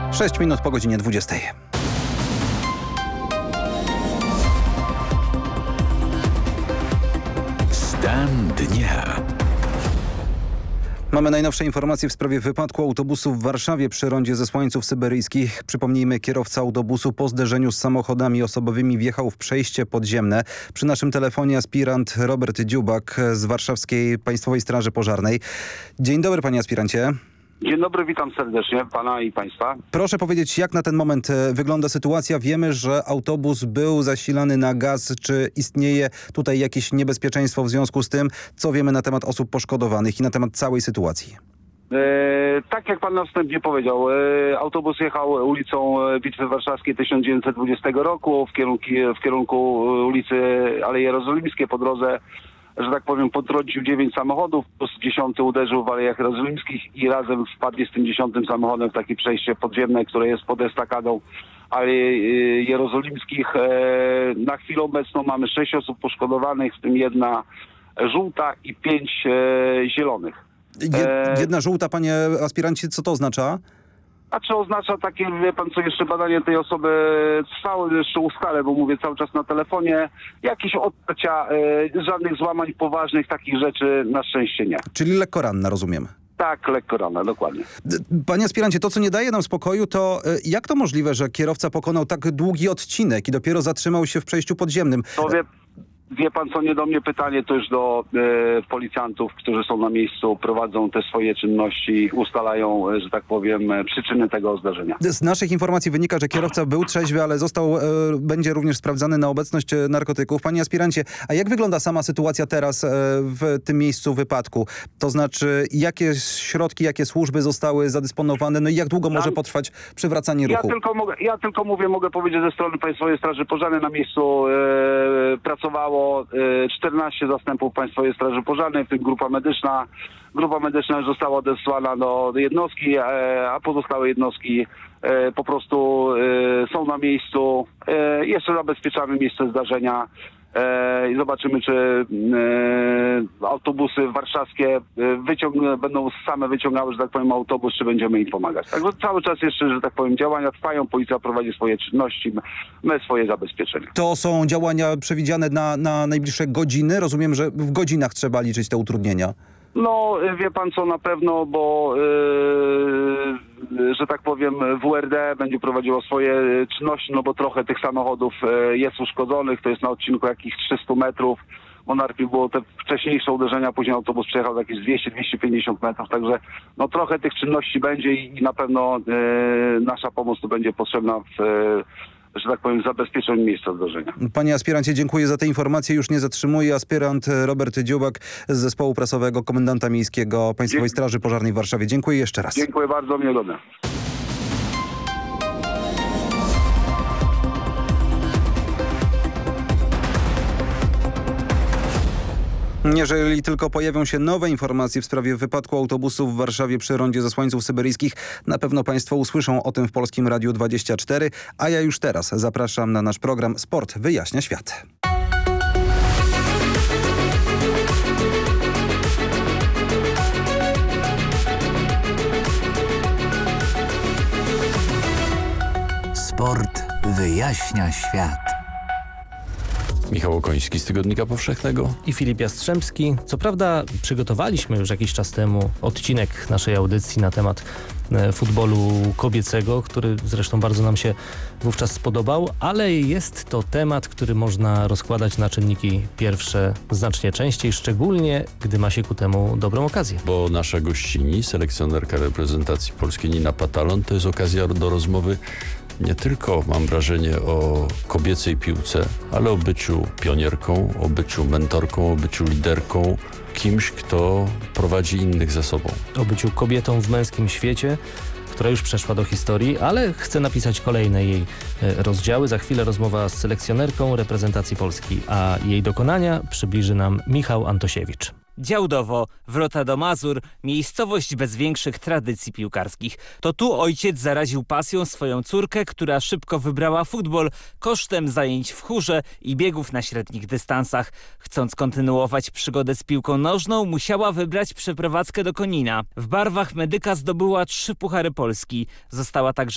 6 minut po godzinie 20. Stan dnia. Mamy najnowsze informacje w sprawie wypadku autobusu w Warszawie przy rondzie Zesłańców Syberyjskich. Przypomnijmy, kierowca autobusu po zderzeniu z samochodami osobowymi wjechał w przejście podziemne. Przy naszym telefonie aspirant Robert Dziubak z Warszawskiej Państwowej Straży Pożarnej. Dzień dobry, panie aspirancie. Dzień dobry, witam serdecznie pana i państwa. Proszę powiedzieć, jak na ten moment wygląda sytuacja? Wiemy, że autobus był zasilany na gaz. Czy istnieje tutaj jakieś niebezpieczeństwo w związku z tym? Co wiemy na temat osób poszkodowanych i na temat całej sytuacji? Tak jak pan na wstępie powiedział, autobus jechał ulicą Bitwy Warszawskiej 1920 roku w kierunku ulicy Aleje Jerozolimskie. Po drodze, że tak powiem, potrącił 9 samochodów, plus 10 uderzył w Alejach Jerozolimskich i razem wpadli z tym 10 samochodem w takie przejście podziemne, które jest pod estakadą Alei Jerozolimskich. Na chwilę obecną mamy 6 osób poszkodowanych, w tym 1 żółta i 5 zielonych. Jedna żółta, panie aspirancie, co to oznacza? A czy oznacza takie, wie pan co, jeszcze badanie tej osoby trwało, jeszcze ustalę, bo mówię cały czas na telefonie. Jakieś odparcia, żadnych złamań poważnych, takich rzeczy na szczęście nie. Czyli lekko ranna, rozumiem. Tak, lekko ranna, dokładnie. Panie aspirancie, to co nie daje nam spokoju, to jak to możliwe, że kierowca pokonał tak długi odcinek i dopiero zatrzymał się w przejściu podziemnym? To wie pan co, nie do mnie pytanie, to już do policjantów, którzy są na miejscu, prowadzą te swoje czynności, ustalają, że tak powiem, przyczyny tego zdarzenia. Z naszych informacji wynika, że kierowca był trzeźwy, ale będzie również sprawdzany na obecność narkotyków. Panie aspirancie, a jak wygląda sama sytuacja teraz w tym miejscu wypadku? To znaczy, jakie środki, jakie służby zostały zadysponowane, no i jak długo może potrwać przywracanie ruchu? Ja tylko mogę powiedzieć, ze strony Państwowej Straży Pożarnej na miejscu pracowało 14 zastępów Państwowej Straży Pożarnej, w tym grupa medyczna. Grupa medyczna już została odesłana do jednostki, a pozostałe jednostki po prostu są na miejscu. Jeszcze zabezpieczamy miejsce zdarzenia i zobaczymy, czy autobusy warszawskie będą same wyciągały, że tak powiem, autobus, czy będziemy im pomagać. Także cały czas jeszcze, że tak powiem, działania trwają, policja prowadzi swoje czynności, my swoje zabezpieczenia. To są działania przewidziane na najbliższe godziny? Rozumiem, że w godzinach trzeba liczyć te utrudnienia. No, wie pan co, na pewno, bo że tak powiem, WRD będzie prowadziło swoje czynności, no bo trochę tych samochodów jest uszkodzonych, to jest na odcinku jakichś 300 metrów, bo najpierw było te wcześniejsze uderzenia, później autobus przejechał jakieś 200-250 metrów, także no trochę tych czynności będzie i na pewno nasza pomoc tu będzie potrzebna że tak powiem, zabezpieczeniu miejsca zdarzenia. Panie aspirancie, dziękuję za te informacje. Już nie zatrzymuję. Aspirant Robert Dziubak z Zespołu Prasowego Komendanta Miejskiego Państwowej Straży Pożarnej w Warszawie. Dziękuję jeszcze raz. Dziękuję bardzo, miłego dnia. Jeżeli tylko pojawią się nowe informacje w sprawie wypadku autobusu w Warszawie przy rondzie Zesłańców Syberyjskich, na pewno państwo usłyszą o tym w Polskim Radiu 24, a ja już teraz zapraszam na nasz program Sport wyjaśnia świat. Sport wyjaśnia świat. Michał Okoński z Tygodnika Powszechnego i Filip Jastrzębski. Co prawda przygotowaliśmy już jakiś czas temu odcinek naszej audycji na temat futbolu kobiecego, który zresztą bardzo nam się wówczas spodobał, ale jest to temat, który można rozkładać na czynniki pierwsze znacznie częściej, szczególnie gdy ma się ku temu dobrą okazję. Bo nasza gościni, selekcjonerka reprezentacji polskiej Nina Patalon, to jest okazja do rozmowy nie tylko, mam wrażenie, o kobiecej piłce, ale o byciu pionierką, o byciu mentorką, o byciu liderką, kimś, kto prowadzi innych za sobą. O byciu kobietą w męskim świecie, która już przeszła do historii, ale chce napisać kolejne jej rozdziały. Za chwilę rozmowa z selekcjonerką reprezentacji Polski, a jej dokonania przybliży nam Michał Antosiewicz. Działdowo, Wrota do Mazur, miejscowość bez większych tradycji piłkarskich. To tu ojciec zaraził pasją swoją córkę, która szybko wybrała futbol kosztem zajęć w chórze i biegów na średnich dystansach. Chcąc kontynuować przygodę z piłką nożną, musiała wybrać przeprowadzkę do Konina. W barwach medyka zdobyła 3 puchary Polski. Została także